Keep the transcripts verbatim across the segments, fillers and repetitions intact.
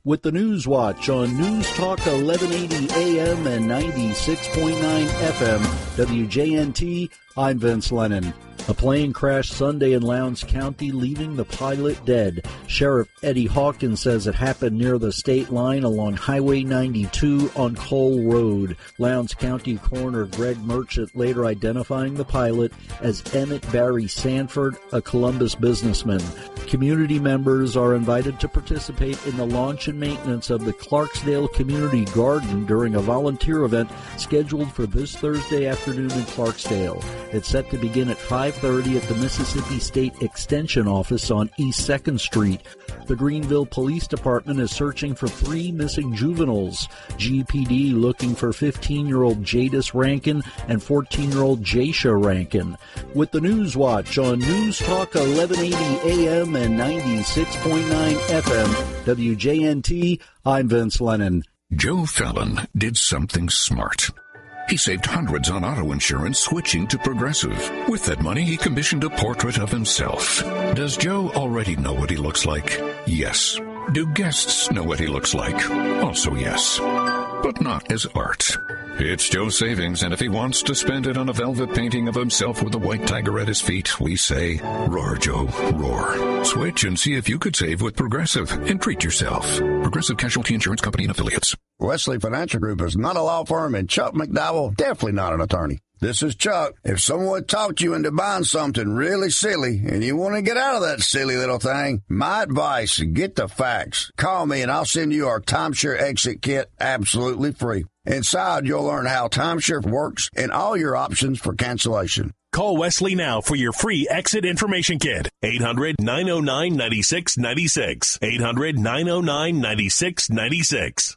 with the News Watch on News Talk eleven eighty A M and ninety-six point nine F M W J N T. I'm Vince Lennon. A plane crashed Sunday in Lowndes County, leaving the pilot dead. Sheriff Eddie Hawkins says it happened near the state line along Highway ninety-two on Cole Road. Lowndes County Coroner Greg Merchant later identifying the pilot as Emmett Barry Sanford, a Columbus businessman. Community members are invited to participate in the launch and maintenance of the Clarksdale Community Garden during a volunteer event scheduled for this Thursday afternoon in Clarksdale. It's set to begin at five thirty at the Mississippi State Extension Office on East second Street. The Greenville Police Department is searching for three missing juveniles. G P D looking for fifteen-year-old Jadis Rankin and fourteen-year-old Jasha Rankin. With the News Watch on News Talk eleven eighty A M and ninety-six point nine F M W J N T, I'm Vince Lennon. Joe Fallon did something smart. He saved hundreds on auto insurance switching to Progressive. With that money, he commissioned a portrait of himself. Does Joe already know what he looks like? Yes. Do guests know what he looks like? Also yes. But not as art. It's Joe's savings, and if he wants to spend it on a velvet painting of himself with a white tiger at his feet, we say, roar, Joe, roar. Switch and see if you could save with Progressive and treat yourself. Progressive Casualty Insurance Company and Affiliates. Wesley Financial Group is not a law firm, and Chuck McDowell definitely not an attorney. This is Chuck. If someone talked you into buying something really silly and you want to get out of that silly little thing, my advice, get the facts. Call me and I'll send you our timeshare exit kit absolutely free. Inside, you'll learn how timeshare works and all your options for cancellation. Call Wesley now for your free exit information kit. eight hundred nine oh nine nine six nine six. eight hundred nine oh nine nine six nine six.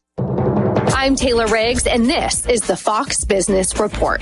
I'm Taylor Riggs, and this is the Fox Business Report.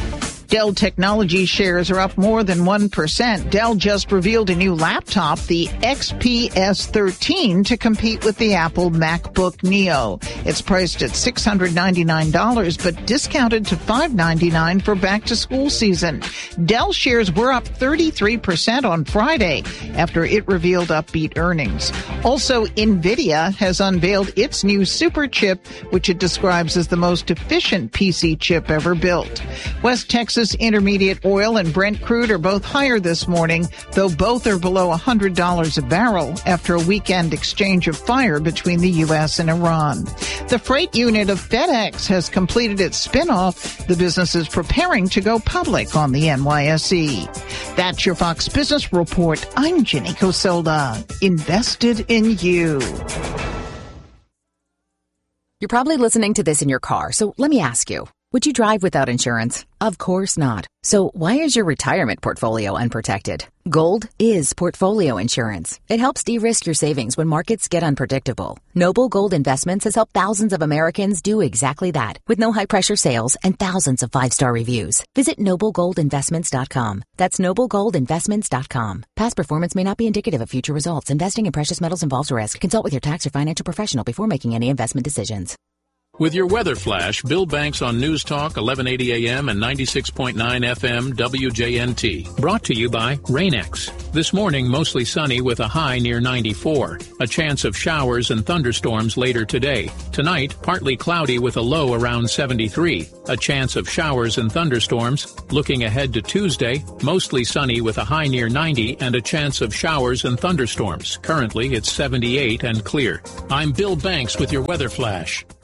Dell Technologies shares are up more than one percent. Dell just revealed a new laptop, the X P S thirteen, to compete with the Apple MacBook Neo. It's priced at six hundred ninety-nine dollars, but discounted to five hundred ninety-nine dollars for back-to-school season. Dell shares were up thirty-three percent on Friday after it revealed upbeat earnings. Also, NVIDIA has unveiled its new super chip, which it describes as the most efficient P C chip ever built. West Texas Intermediate Oil and Brent crude are both higher this morning, though both are below one hundred dollars a barrel after a weekend exchange of fire between the U S and Iran. The freight unit of FedEx has completed its spinoff. The business is preparing to go public on the N Y S E. That's your Fox Business Report. I'm Jenny Coselda. Invested in you. You're probably listening to this in your car, so let me ask you. Would you drive without insurance? Of course not. So why is your retirement portfolio unprotected? Gold is portfolio insurance. It helps de-risk your savings when markets get unpredictable. Noble Gold Investments has helped thousands of Americans do exactly that, with no high-pressure sales and thousands of five-star reviews. Visit noble gold investments dot com. That's noble gold investments dot com. Past performance may not be indicative of future results. Investing in precious metals involves risk. Consult with your tax or financial professional before making any investment decisions. With your weather flash, Bill Banks on News Talk eleven eighty A M and ninety-six point nine F M W J N T. Brought to you by Rain-X. This morning, mostly sunny with a high near ninety-four. A chance of showers and thunderstorms later today. Tonight, partly cloudy with a low around seventy-three. A chance of showers and thunderstorms. Looking ahead to Tuesday, mostly sunny with a high near ninety and a chance of showers and thunderstorms. Currently, it's seventy-eight and clear. I'm Bill Banks with your weather flash.